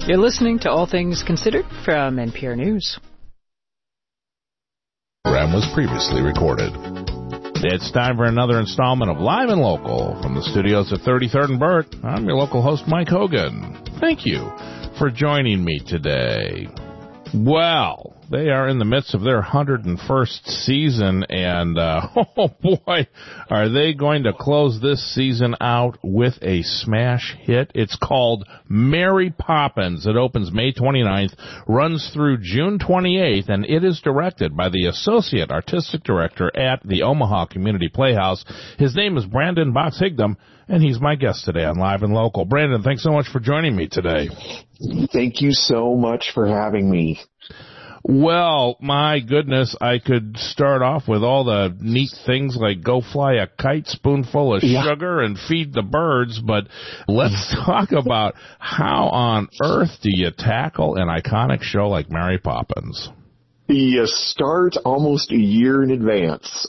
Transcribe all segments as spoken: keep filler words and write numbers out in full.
You're listening to All Things Considered from N P R News. The program was previously recorded. It's time for another installment of Live and Local from the studios at thirty-third and Burt. I'm your local host, Mike Hogan. Thank you for joining me today. Well, they are in the midst of their one hundred first season, and uh, oh boy, are they going to close this season out with a smash hit. It's called Mary Poppins. It opens May twenty-ninth, runs through June twenty-eighth, and it is directed by the Associate Artistic Director at the Omaha Community Playhouse. His name is Brandon Box-Higdon, and he's my guest today on Live and Local. Brandon, thanks so much for joining me today. Thank you so much for having me. Well, my goodness, I could start off with all the neat things like go fly a kite, spoonful of yeah. sugar, and feed the birds, but let's talk about how on earth do you tackle an iconic show like Mary Poppins? You start almost a year in advance.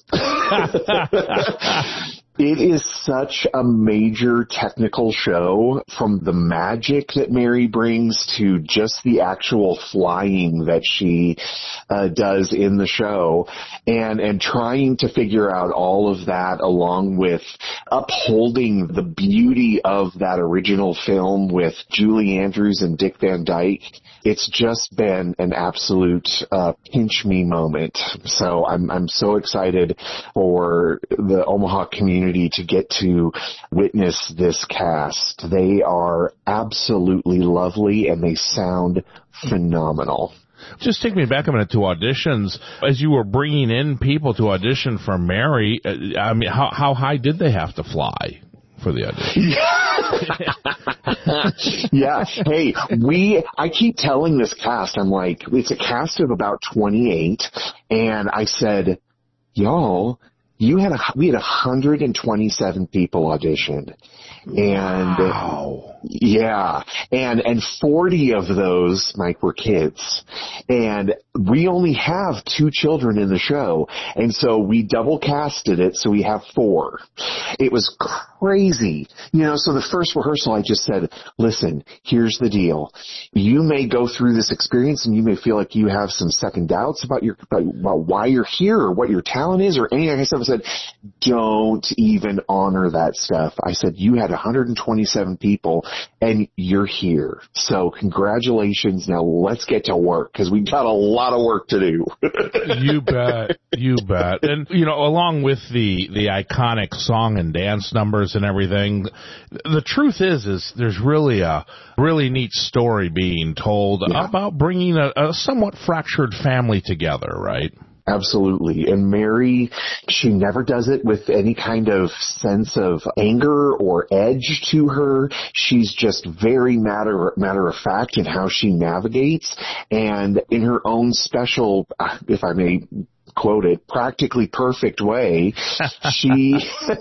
It is such a major technical show, from the magic that Mary brings to just the actual flying that she uh, does in the show, and and trying to figure out all of that along with upholding the beauty of that original film with Julie Andrews and Dick Van Dyke. It's just been an absolute uh, pinch me moment. So I'm I'm so excited for the Omaha community to get to witness this cast. They are absolutely lovely, and they sound phenomenal. Just take me back a minute to auditions. As you were bringing in people to audition for Mary, I mean, how how high did they have to fly for the audition? Yeah. Hey, we, I keep telling this cast, I'm like, it's a cast of about twenty-eight, and I said, y'all, you had a, we had one hundred twenty-seven people audition. And wow. Yeah, and and forty of those, Mike, were kids, and we only have two children in the show, and so we double casted it, so we have four. It was crazy, you know. So the first rehearsal, I just said, "Listen, here's the deal. You may go through this experience, and you may feel like you have some second doubts about your about, about why you're here or what your talent is or any of that stuff." I said, "Don't even honor that stuff." I said, "You had one hundred twenty-seven people." And you're here. So congratulations. Now let's get to work, because we've got a lot of work to do. You bet. You bet. And, you know, along with the, the iconic song and dance numbers and everything, the truth is, is there's really a really neat story being told yeah. about bringing a, a somewhat fractured family together, right? Absolutely. And Mary, she never does it with any kind of sense of anger or edge to her. She's just very matter, matter of fact in how she navigates, and in her own special, if I may quote it, practically perfect way, she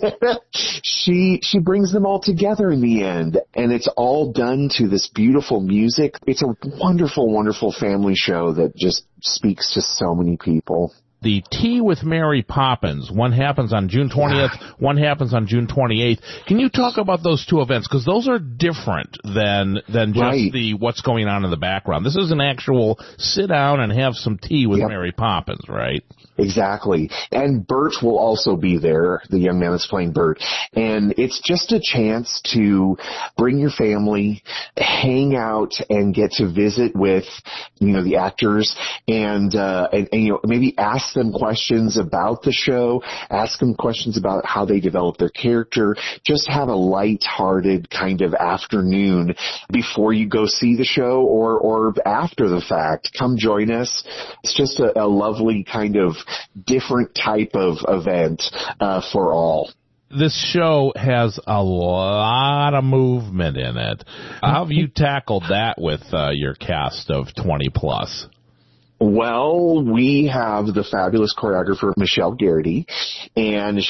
she she brings them all together in the end, and it's all done to this beautiful music. It's a wonderful, wonderful family show that just speaks to so many people. The Tea with Mary Poppins, one happens on June twentieth, yeah. one happens on June twenty-eighth. Can you talk about those two events? Because those are different than than just right. the what's going on in the background. This is an actual sit down and have some tea with yep. Mary Poppins, right? Exactly. And Bert will also be there, the young man that's playing Bert. And it's just a chance to bring your family, hang out, and get to visit with, you know, the actors, and, uh, and, and you know, maybe ask them questions about the show, ask them questions about how they develop their character. Just have a light-hearted kind of afternoon before you go see the show, or, or after the fact. Come join us. It's just a, a lovely kind of different type of event uh, for all. This show has a lot of movement in it. How have you tackled that with uh, your cast of twenty plus? Well, we have the fabulous choreographer, Michelle Garrity, and